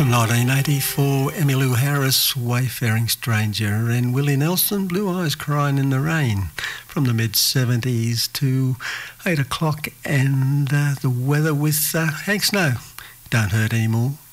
From 1984, Emmylou Harris, Wayfaring Stranger, and Willie Nelson, Blue Eyes Crying in the Rain. From the mid-70s to 8 o'clock, and the weather with Hank Snow. Don't Hurt Anymore.